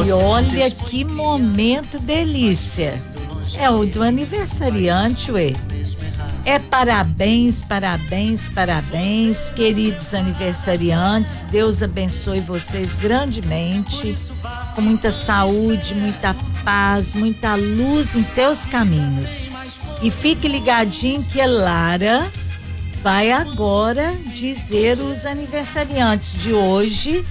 E olha que momento delícia. É o do aniversariante, ué. É parabéns, parabéns, parabéns, queridos aniversariantes. Deus abençoe vocês grandemente, com muita saúde, muita paz, muita luz em seus caminhos. E fique ligadinho que a Lara vai agora dizer os aniversariantes de hoje,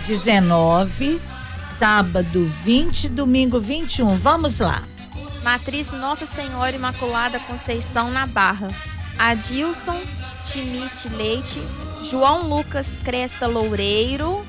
19, sábado 20, domingo 21. Vamos lá. Matriz Nossa Senhora Imaculada Conceição, na Barra. Adilson Schmidt Leite, João Lucas Cresta Loureiro.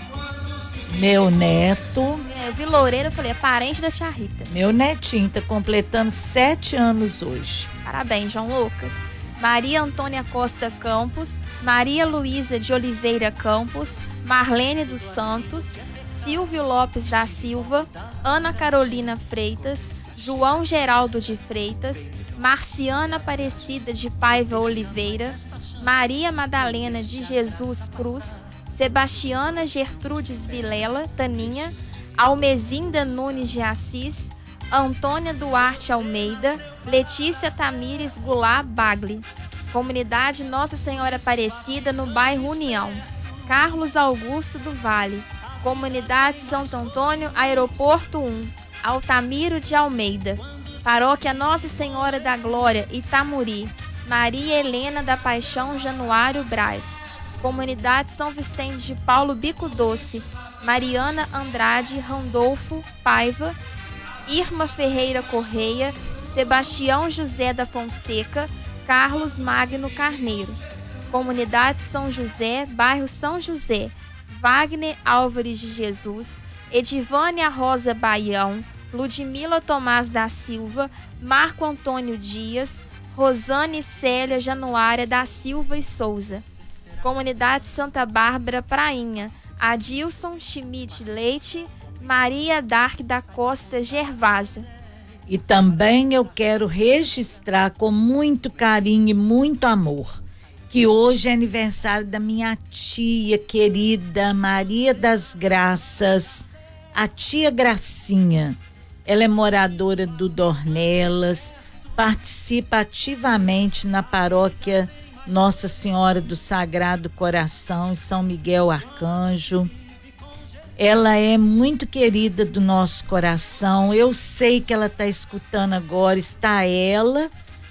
Meu neto. Eu vi Loureiro, eu falei, é parente da tia Rita. Meu netinho tá completando 7 anos hoje. Parabéns, João Lucas. Maria Antônia Costa Campos, Maria Luísa de Oliveira Campos, Marlene dos Santos, Silvio Lopes da Silva, Ana Carolina Freitas, João Geraldo de Freitas, Marciana Aparecida de Paiva Oliveira, Maria Madalena de Jesus Cruz, Sebastiana Gertrudes Vilela, Taninha, Almezinda Nunes de Assis, Antônia Duarte Almeida, Letícia Tamires Goulart Bagli. Comunidade Nossa Senhora Aparecida, no bairro União. Carlos Augusto do Vale. Comunidade Santo Antônio, Aeroporto 1, Altamiro de Almeida. Paróquia Nossa Senhora da Glória, Itamuri. Maria Helena da Paixão Januário Braz. Comunidade São Vicente de Paulo Bico Doce. Mariana Andrade Randolfo Paiva. Irma Ferreira Correia. Sebastião José da Fonseca. Carlos Magno Carneiro. Comunidade São José, bairro São José. Wagner Álvares de Jesus, Edivânia Rosa Baião, Ludmila Tomás da Silva, Marco Antônio Dias, Rosane Célia Januária da Silva e Souza. Comunidade Santa Bárbara Prainha, Adilson Schmidt Leite, Maria Dark da Costa Gervásio. E também eu quero registrar com muito carinho e muito amor que hoje é aniversário da minha tia querida Maria das Graças, a tia Gracinha. Ela é moradora do Dornelas, participa ativamente na paróquia Nossa Senhora do Sagrado Coração em São Miguel Arcanjo. Ela é muito querida do nosso coração. Eu sei que ela está escutando agora. Está ela,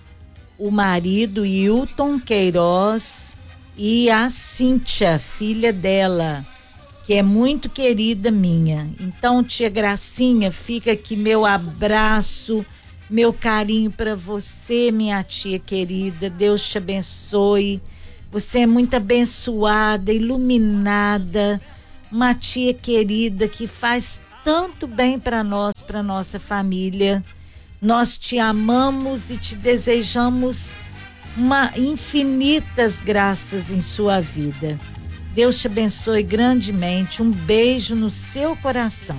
o marido Hilton Queiroz e a Cíntia, filha dela, que é muito querida minha. Então, tia Gracinha, fica aqui meu abraço, meu carinho para você, minha tia querida. Deus te abençoe. Você é muito abençoada, iluminada, uma tia querida que faz tanto bem para nós, para nossa família. Nós te amamos e te desejamos infinitas graças em sua vida. Deus te abençoe grandemente. Um beijo no seu coração.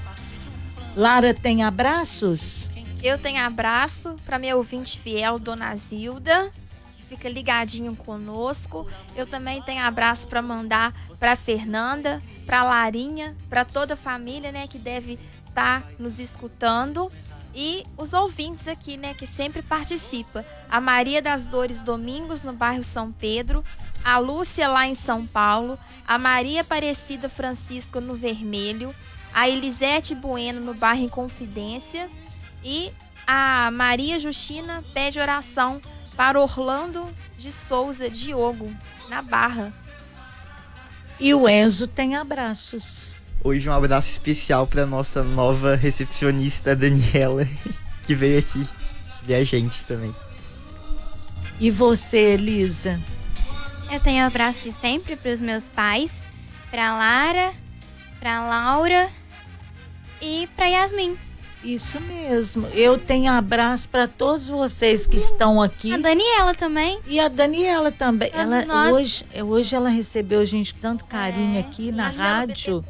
Lara, tem abraços? Eu tenho abraço para minha ouvinte fiel, Dona Zilda, que fica ligadinho conosco. Eu também tenho abraço para mandar para Fernanda, para Larinha, para toda a família, né, que deve estar nos escutando. E os ouvintes aqui, né, que sempre participa. A Maria das Dores Domingos, no bairro São Pedro. A Lúcia, lá em São Paulo. A Maria Aparecida Francisco, no Vermelho. A Elisete Bueno, no bairro Inconfidência. E a Maria Justina pede oração para Orlando de Souza Diogo, na Barra. E o Enzo tem abraços. Hoje um abraço especial para nossa nova recepcionista Daniela, que veio aqui ver a gente também. E você, Elisa? Eu tenho abraço de sempre para os meus pais, para Lara, para Laura e para Yasmin. Isso mesmo. Eu tenho abraço para todos vocês que estão aqui. A Daniela também. E a Daniela também. Todos Hoje ela recebeu a gente com tanto carinho aqui na rádio.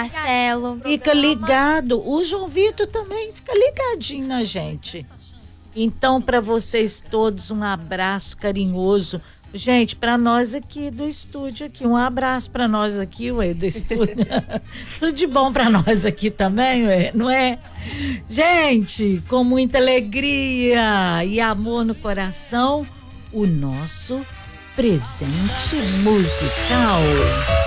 Marcelo. Fica ligado. O João Vitor também fica ligadinho na gente. Então, para vocês todos, um abraço carinhoso. Gente, para nós aqui do estúdio, aqui, um abraço para nós aqui, ué, do estúdio. Tudo de bom para nós aqui também, ué, não é? Gente, com muita alegria e amor no coração, o nosso presente musical.